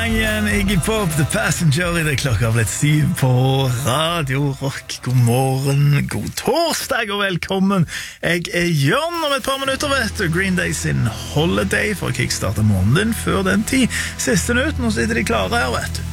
Igjen, Iggy Pop, The Passenger, I det klokka har blitt 7 på Radio Rock. God morgen, god torsdag og velkommen. Jeg Jørn om et par minutter, vet du. Green Day sin Holiday for å kickstarte måneden før den tid. Siste nytt, nå sitter de klare her, vet du.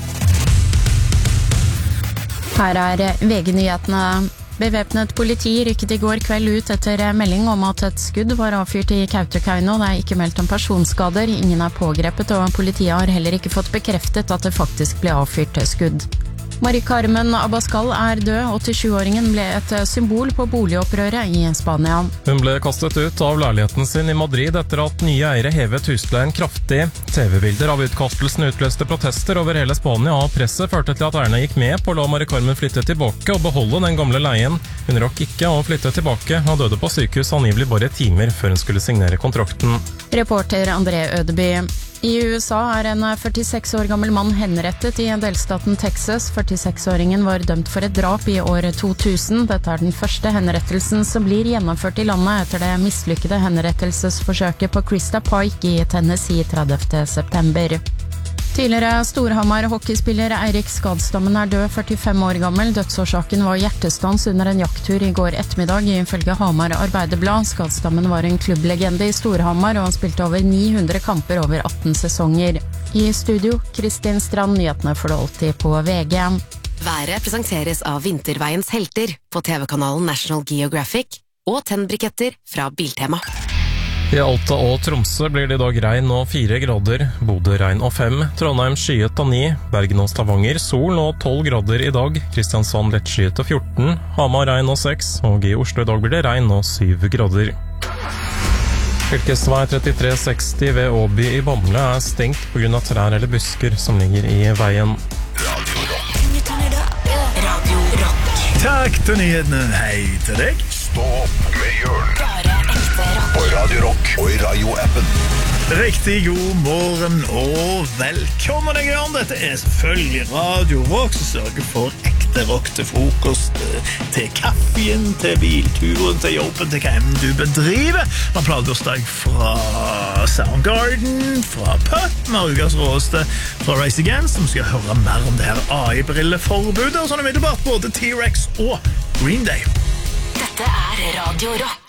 Her VG-nyhetene. Bevæpnet politi rykket I går kveld ut etter melding om at et skudd var avfyrt I Kautokeino. Det ikke meldt om personskader, ingen pågrepet, og politiet har heller ikke fått bekreftet at det faktisk ble avfyrt skudd. Mari Carmen Abascal død. 87-åringen ble et symbol på boligopprøret I Spania. Hun ble kastet ut av leiligheten sin I Madrid etter at nye eiere hevet husleien kraftig. TV-bilder av utkastelsen utløste protester over hele Spania, og presset førte til at eierne gikk med på å la Mari Carmen flytte tilbake og beholde den gamle leien. Hun rakk ikke å flytte tilbake, og døde på sykehus angivelig bare timer før hun skulle signere kontrakten. Reporter André Ødeby. I USA en 46 år gammel mann henrettet I delstaten Texas. 46-åringen var dømt for et drap I år 2000. Dette den første henrettelsen som blir gjennomført I landet etter det mislykkede henrettelsesforsøket på Krista Pike I Tennessee 30. september. Tidligere Storhamar hockeyspiller Eirik Skadstammen død, 45 år gammel. Dødsårsaken var hjertestans under en jakttur I går ettermiddag, ifølge Hamar Arbeiderblad. Skadstammen var en klubblegende I Storhamar, og han spilte over 900 kamper over 18 sesonger. I studio, Kristin Strand, nyhetene får du alltid på VG. Været presenteres av Vinterveiens helter på TV-kanalen National Geographic og tennbriketter fra Biltema. I Alta og Tromsø blir det I dag regn og 4 grader, Bodø regn og 5, Trondheim skyet og 9, Bergen og Stavanger sol og 12 grader I dag, Kristiansand lettskyet og 14, Hamar regn og 6, og I Oslo I dag blir det regn og 7 grader. Fylkesvei 3360 ved Åby I Bamble stengt på grunn av trær eller busker som ligger I veien. Radio Rock. Takk til nyhetene, hei til deg. Stå opp med Jørn. Bare ekte rock. På Radio Rock og I Radio-appen. Riktig god morgen og velkommen deg, Jørn. Dette selvfølgelig Radio Rock, som sørger for ekte rock til frokost, til kaffen, til bilturen, til jobben, til hva enn du bedriver. Man plager oss deg fra Soundgarden, fra Putt, med ukas råeste fra Race Against, som skal høre mer om det her AI-brilleforbudet, og sånn umiddelbart både T-Rex og Green Day. Dette Radio Rock.